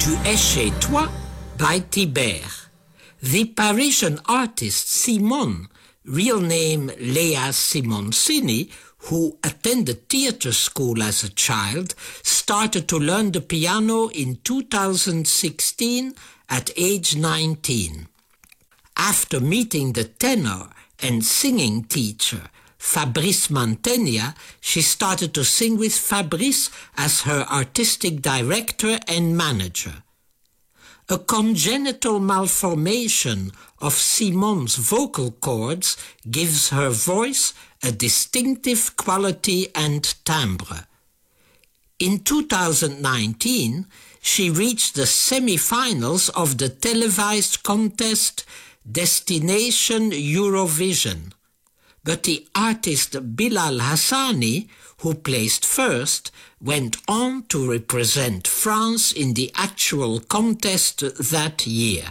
Tu es chez toi by Thibert. The Parisian artist Simone, real name Lea Simoncini, who attended theatre school as a child, started to learn the piano in 2016 at age 19. After meeting the tenor and singing teacher Fabrice Mantegna, she started to sing with Fabrice as her artistic director and manager. A congenital malformation of Simone's vocal cords gives her voice a distinctive quality and timbre. In 2019, she reached the semi-finals of the televised contest Destination Eurovision. But the artist Bilal Hassani, who placed first, went on to represent France in the actual contest that year.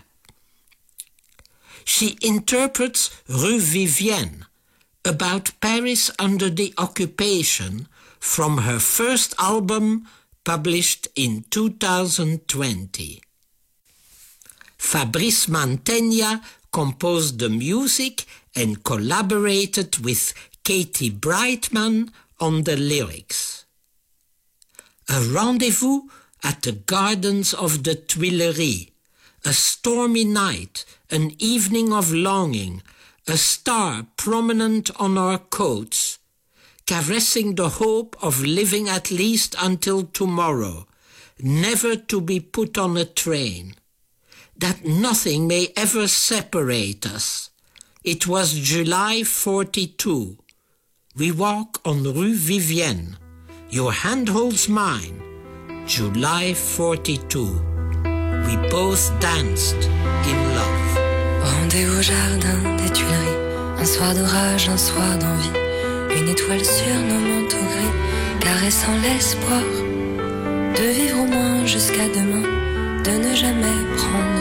She interprets Rue Vivienne, about Paris under the occupation, from her first album published in 2020. Fabrice Mantegna composed the music and collaborated with Katie Brightman on the lyrics. A rendezvous at the gardens of the Tuileries, a stormy night, an evening of longing, a star prominent on our coats, caressing the hope of living at least until tomorrow, never to be put on a train, that nothing may ever separate us. It was July 42. We walk on Rue Vivienne. Your hand holds mine. July 42. We both danced in love. Rendez-vous au jardin des Tuileries. Un soir d'orage, un soir d'envie. Une étoile sur nos manteaux gris, caressant l'espoir de vivre au moins jusqu'à demain, de ne jamais prendre